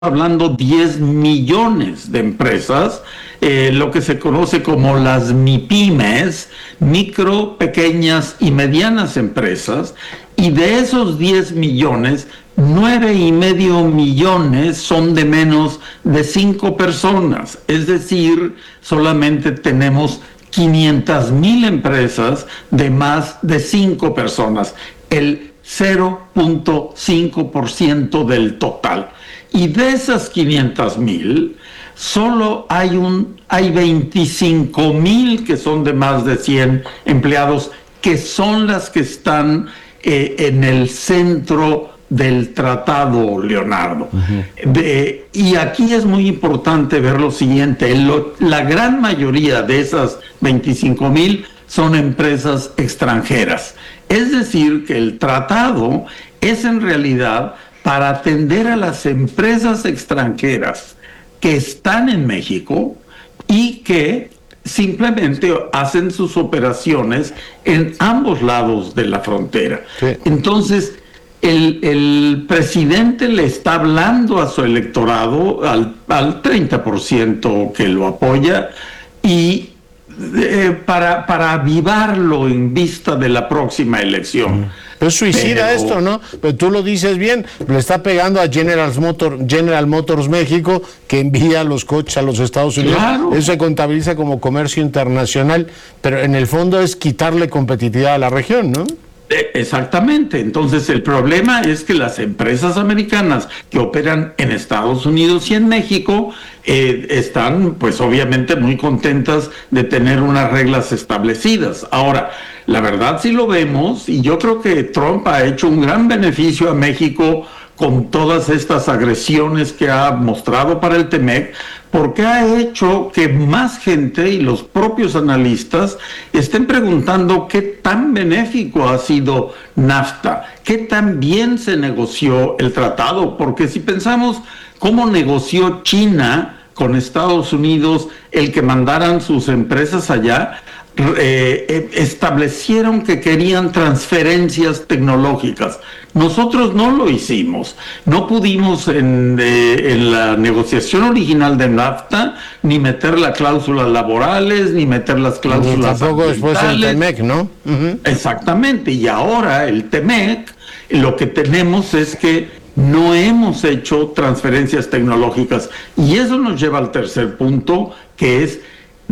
hablando 10 millones de empresas, lo que se conoce como las MIPYMES, micro, pequeñas y medianas empresas, y de esos 10 millones, 9,5 millones son de menos de 5 personas, es decir, solamente tenemos 500,000 empresas de más de 5 personas, el 0.5% del total. Y de esas 500,000, solo hay 25,000 que son de más de 100 empleados, que son las que están en el centro del tratado, Leonardo. Y aquí es muy importante ver lo siguiente: la gran mayoría de esas 25,000 son empresas extranjeras. Es decir, que el tratado es en realidad para atender a las empresas extranjeras que están en México y que simplemente hacen sus operaciones en ambos lados de la frontera. Sí. Entonces, el presidente le está hablando a su electorado, al 30% que lo apoya, y para avivarlo en vista de la próxima elección. Pero es suicida esto, ¿no? Pero tú lo dices bien, le está pegando a General Motors México, que envía los coches a los Estados Unidos. Claro. Eso se contabiliza como comercio internacional, pero en el fondo es quitarle competitividad a la región, ¿no? Exactamente. Entonces el problema es que las empresas americanas que operan en Estados Unidos y en México están pues obviamente muy contentas de tener unas reglas establecidas. Ahora, la verdad sí lo vemos, y yo creo que Trump ha hecho un gran beneficio a México con todas estas agresiones que ha mostrado para el TEMEC, porque ha hecho que más gente y los propios analistas estén preguntando qué tan benéfico ha sido NAFTA, qué tan bien se negoció el tratado, porque si pensamos cómo negoció China con Estados Unidos el que mandaran sus empresas allá, establecieron que querían transferencias tecnológicas. Nosotros no lo hicimos, no pudimos en la negociación original de NAFTA ni meter las cláusulas laborales, ni meter las cláusulas tampoco después el TEMEC, ¿no? Exactamente, y ahora el TEMEC, lo que tenemos es que no hemos hecho transferencias tecnológicas, y eso nos lleva al tercer punto, que es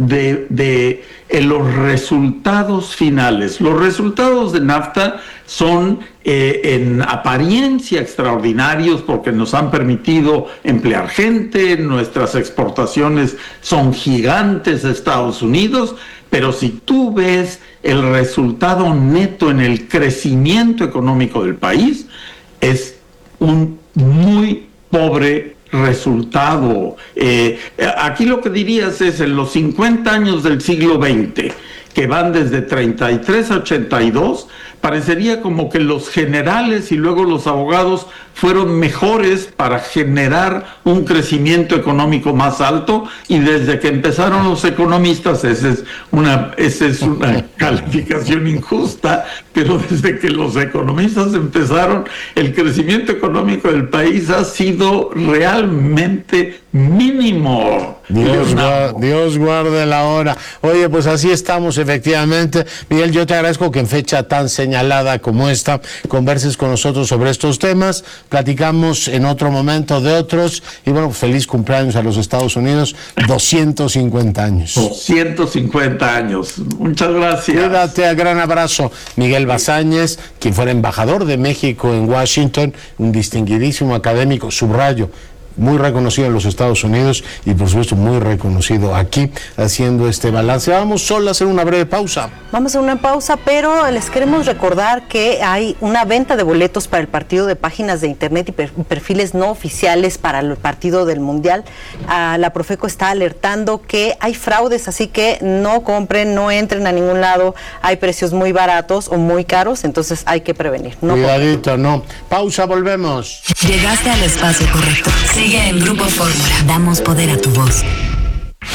de los resultados finales. Los resultados de NAFTA son en apariencia extraordinarios porque nos han permitido emplear gente, nuestras exportaciones son gigantes a Estados Unidos, pero si tú ves el resultado neto en el crecimiento económico del país, es un muy pobre resultado. Aquí lo que dirías es, en los 50 años del siglo XX, que van desde 33 a 82, parecería como que los generales y luego los abogados fueron mejores para generar un crecimiento económico más alto, y desde que empezaron los economistas, esa es una calificación injusta, pero desde que los economistas empezaron, el crecimiento económico del país ha sido realmente mínimo. Dios guarde la hora. Oye, pues así estamos efectivamente. Miguel, yo te agradezco que en fecha tan señalada como esta converses con nosotros sobre estos temas. Platicamos en otro momento de otros, y bueno, feliz cumpleaños a los Estados Unidos, 250 años. 250 años. Muchas gracias. Cuídate, gran abrazo. Miguel Bazáñez, quien fuera embajador de México en Washington, un distinguidísimo académico, subrayo, muy reconocido en los Estados Unidos y por supuesto muy reconocido aquí, haciendo este balance. Vamos solo a hacer una breve pausa. Vamos a una pausa, pero les queremos recordar que hay una venta de boletos para el partido de páginas de internet y perfiles no oficiales para el partido del Mundial. La Profeco está alertando que hay fraudes, así que no compren, no entren a ningún lado. Hay precios muy baratos o muy caros, entonces hay que prevenir. Cuidadito, no. Pausa, volvemos. Llegaste al espacio correcto. Sigue en Grupo Fórmula. Damos poder a tu voz.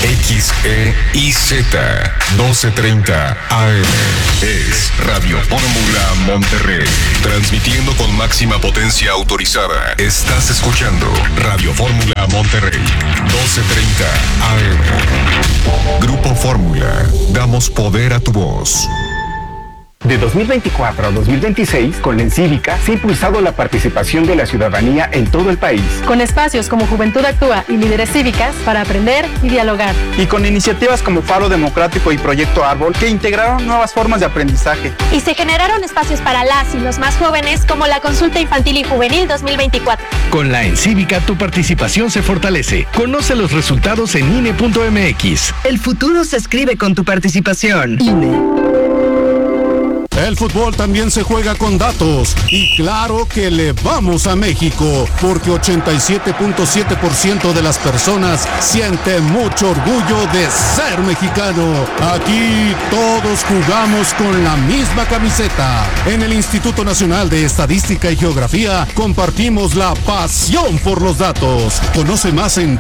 XEIZ 1230 AM. Es Radio Fórmula Monterrey. Transmitiendo con máxima potencia autorizada. Estás escuchando Radio Fórmula Monterrey 1230 AM. Grupo Fórmula. Damos poder a tu voz. De 2024 a 2026, con la Encívica se ha impulsado la participación de la ciudadanía en todo el país. Con espacios como Juventud Actúa y Líderes Cívicas para aprender y dialogar. Y con iniciativas como Faro Democrático y Proyecto Árbol que integraron nuevas formas de aprendizaje. Y se generaron espacios para las y los más jóvenes como la Consulta Infantil y Juvenil 2024. Con la Encívica tu participación se fortalece. Conoce los resultados en INE.mx. El futuro se escribe con tu participación. INE. El fútbol también se juega con datos y claro que le vamos a México porque 87.7% de las personas siente mucho orgullo de ser mexicano. Aquí todos jugamos con la misma camiseta. En el Instituto Nacional de Estadística y Geografía compartimos la pasión por los datos. Conoce más en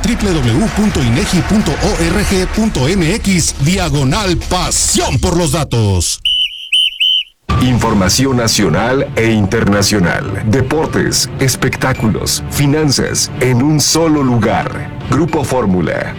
www.inegi.org.mx/pasión por los datos. Información nacional e internacional, deportes, espectáculos, finanzas, en un solo lugar. Grupo Fórmula.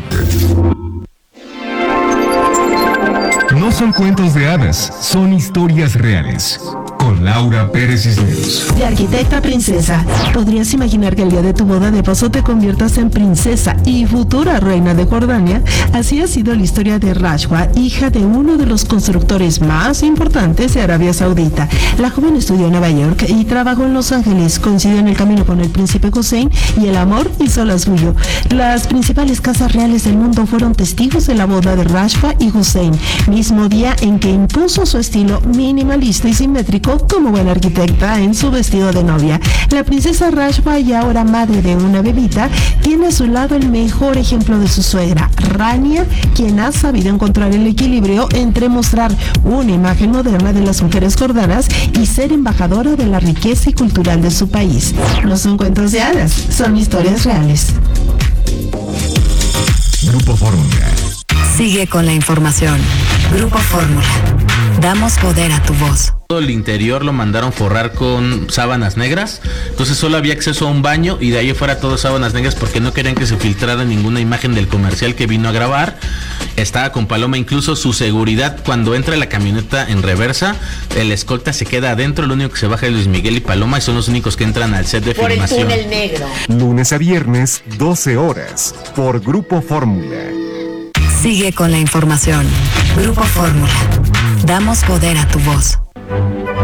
No son cuentos de hadas, son historias reales. Con Laura Pérez Cisneros. De arquitecta a princesa, ¿podrías imaginar que el día de tu boda de paso te conviertas en princesa y futura reina de Jordania? Así ha sido la historia de Rashwa, hija de uno de los constructores más importantes de Arabia Saudita. La joven estudió en Nueva York y trabajó en Los Ángeles, coincidió en el camino con el príncipe Hussein y el amor hizo lo suyo. Las principales casas reales del mundo fueron testigos de la boda de Rashwa y Hussein, mismo día en que impuso su estilo minimalista y simétrico como buena arquitecta en su vestido de novia. La princesa Rashwa, y ahora madre de una bebita, tiene a su lado el mejor ejemplo de su suegra, Rania, quien ha sabido encontrar el equilibrio entre mostrar una imagen moderna de las mujeres jordanas y ser embajadora de la riqueza y cultural de su país. No son cuentos de hadas, son historias reales. Grupo Fórmula. Sigue con la información. Grupo Fórmula. Damos poder a tu voz. Todo el interior lo mandaron forrar con sábanas negras, entonces solo había acceso a un baño y de ahí fuera todo sábanas negras porque no querían que se filtrara ninguna imagen del comercial que vino a grabar. Estaba con Paloma, incluso su seguridad cuando entra la camioneta en reversa, el escolta se queda adentro, lo único que se baja es Luis Miguel y Paloma y son los únicos que entran al set de filmación. Por el túnel negro. Lunes a viernes, 12 horas, por Grupo Fórmula. Sigue con la información. Grupo Fórmula. Damos poder a tu voz.